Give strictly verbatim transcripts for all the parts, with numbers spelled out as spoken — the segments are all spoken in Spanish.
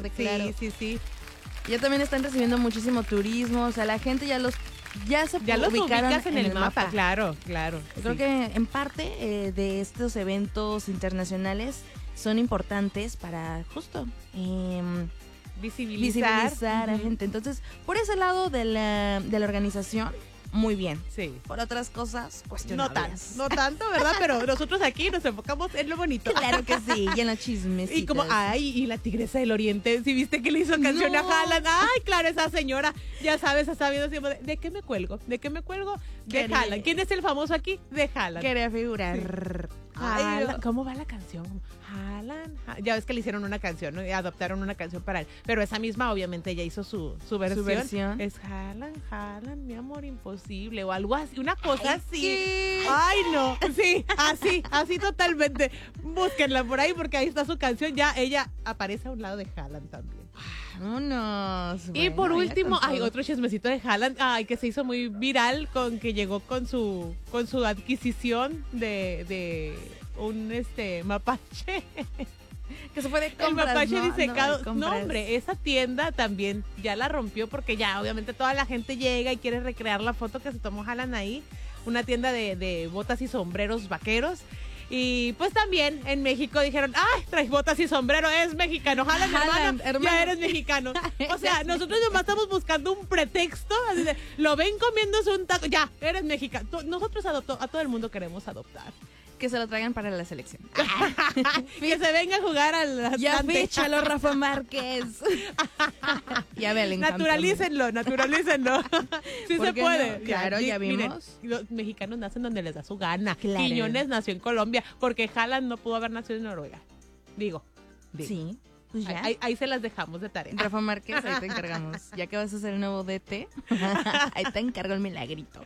tarde, claro. Sí, sí, sí. Ya también están recibiendo muchísimo turismo, o sea, la gente ya los ya se Ya los ubicaron ubicas en, en el, el mapa, mapa. claro, claro. Yo creo sí. que en parte eh, de estos eventos internacionales son importantes para justo eh, Visibilizar. visibilizar a Ujú. gente. Entonces, por ese lado de la, de la organización, muy bien. Sí. Por otras cosas, No cuestionables. tanto, no tanto, ¿verdad? Pero nosotros aquí nos enfocamos en lo bonito. Claro que sí, y en los chismes. Y como, ay, y la tigresa del oriente, ¿sí viste que le hizo canción No. a Haaland? Ay, claro, esa señora, ya sabes, ha sabido siempre, de, ¿de qué me cuelgo? ¿De qué me cuelgo? De Quería- Haaland. ¿Quién es el famoso aquí? De Haaland. Quería figurar. Ay, Haaland. ¿cómo va la canción? Haaland. Ha- Ya ves que le hicieron una canción, ¿no? Y adoptaron una canción para él. Pero esa misma, obviamente, ella hizo su, su versión. versión. Es Haaland, Haaland, mi amor imposible. O algo así, una cosa Ay, así. ¿qué? Ay, no. Sí, así, así totalmente. Búsquenla por ahí porque ahí está su canción. Ya ella aparece a un lado de Haaland también. Vámonos. Y Bueno, por ya último, con hay todo. otro chismecito de Haaland, ay, que se hizo muy viral con que llegó con su con su adquisición de, de un este mapache. Que se fue de El compras, mapache ¿no? disecado. de No, compras. hombre, esa tienda también ya la rompió porque ya obviamente toda la gente llega y quiere recrear la foto que se tomó Haaland ahí. Una tienda de, de botas y sombreros vaqueros. Y pues también en México dijeron, ay, traes botas y sombrero, es mexicano. Haaland, Haaland, hermano, hermano. ya eres mexicano. O sea, nosotros nomás estamos buscando un pretexto. Así de, lo ven comiéndose un taco, ya, eres mexicano. To- Nosotros adopto- a todo el mundo queremos adoptar. Que se lo traigan para la selección. Que se venga a jugar al Ya Atlante. fíchalo, Rafa Márquez. Ya ve, le encanta. Naturalícenlo, naturalícenlo. Sí ¿Por se qué puede. no? Claro, di- ya miren, vimos. los mexicanos nacen donde les da su gana. Claro. Quiñones nació en Colombia porque Haaland no pudo haber nacido en Noruega. Digo. digo. Sí, pues ya. Ahí, ahí se las dejamos de tarea. Rafa Márquez, ahí te encargamos. Ya que vas a ser el nuevo D T, ahí te encargo el milagrito.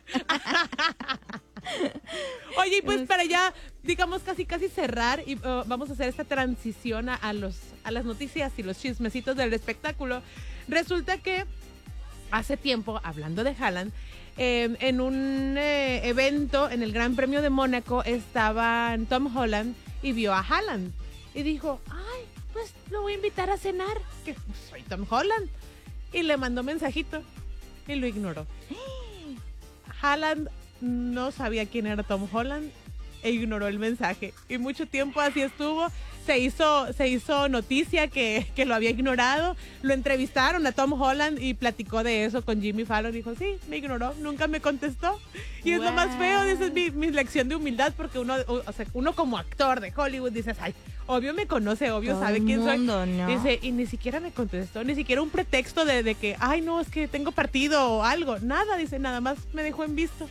Oye, y pues para ya, digamos, casi casi cerrar y uh, vamos a hacer esta transición a, a los a las noticias y los chismecitos del espectáculo. Resulta que hace tiempo, hablando de Haaland, eh, en un eh, evento en el Gran Premio de Mónaco estaban Tom Holland y vio a Haaland y dijo, ay, pues lo voy a invitar a cenar, que soy Tom Holland. Y le mandó mensajito y lo ignoró. Haaland no sabía quién era Tom Holland e ignoró el mensaje. Y mucho tiempo así estuvo. Se hizo, se hizo noticia que, que lo había ignorado. Lo entrevistaron a Tom Holland y platicó de eso con Jimmy Fallon. Dijo, sí, me ignoró, nunca me contestó. Y es lo más feo, dice, es mi, mi lección de humildad, porque uno, o, o sea, uno como actor de Hollywood dices, ay, obvio me conoce, obvio Todo sabe el quién soy. mundo, ¿no? Dice, y ni siquiera me contestó, ni siquiera un pretexto de, de que, ay, no, es que tengo partido o algo. Nada, dice, nada más me dejó en visto.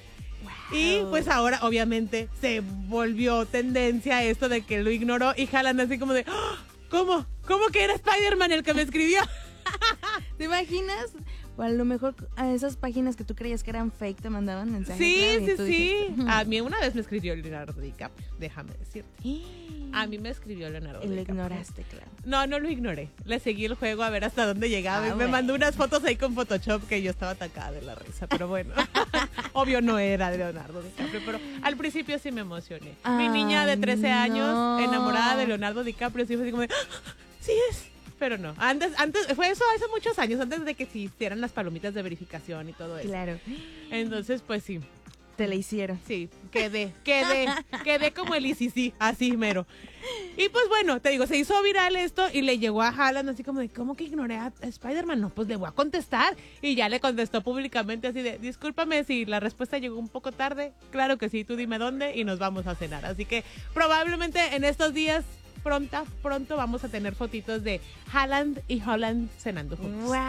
Y pues ahora, obviamente, se volvió tendencia esto de que lo ignoró y Haaland así como de, "¡Ah! ¿cómo? ¿Cómo que era Spider-Man el que me escribió?" ¿Te imaginas? O a lo mejor a esas páginas que tú creías que eran fake te mandaban mensajes. Sí, ¿no? Y sí, tú sí. dijiste, "Hmm". A mí una vez me escribió Leonardo DiCaprio, déjame decirte. A mí me escribió Leonardo Y lo DiCaprio. ignoraste, claro. No, no lo ignoré. Le seguí el juego a ver hasta dónde llegaba. Ah, y me bueno. mandó unas fotos ahí con Photoshop que yo estaba atacada de la risa. Pero bueno, obvio no era de Leonardo DiCaprio. Pero al principio sí me emocioné. Mi Ay, niña de trece años, no. enamorada de Leonardo DiCaprio, sí fue así como de, "¡Ah! Sí es". Pero no. Antes, antes, fue eso hace muchos años, antes de que se hicieran las palomitas de verificación y todo eso. Claro. Entonces, pues sí. Te la hicieron. Sí, quedé, quedé, quedé como el I C C, así mero. Y pues bueno, te digo, se hizo viral esto y le llegó a Haaland así como de, ¿cómo que ignoré a Spider-Man? No, pues le voy a contestar. Y ya le contestó públicamente así de, discúlpame si la respuesta llegó un poco tarde. Claro que sí, tú dime dónde y nos vamos a cenar. Así que probablemente en estos días, pronta, pronto vamos a tener fotitos de Haaland y Holland cenando juntos. ¡Wow!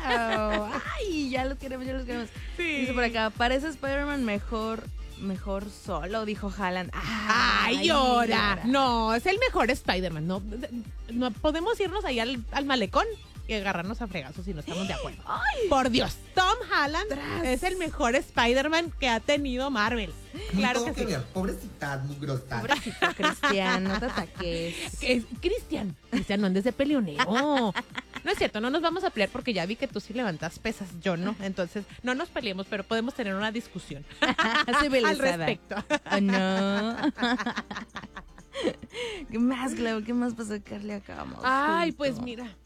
¡Ay! Ya los queremos, ya los queremos. Sí. Dice por acá, parece Spider-Man mejor, mejor solo, dijo Haaland. ¡Ay, llora! No, es el mejor Spider-Man. No, no podemos irnos ahí al, al malecón y agarrarnos a fregazos si no estamos de acuerdo. ¡Ay! Por Dios, Tom Holland Tras. es el mejor Spider-Man que ha tenido Marvel. Claro que sí. ver, pobrecita, mugrosa. Pobrecito Cristian, no te ataques. Que es Cristian. Cristian, no andes de peleonero. No es cierto, no nos vamos a pelear porque ya vi que tú sí levantas pesas, yo no. Entonces, no nos peleemos, pero podemos tener una discusión al Civilizada. respecto. ¿O no? ¿Qué más, Clau? ¿Qué más pasó, Carly? Acabamos. Ay, justo. pues mira,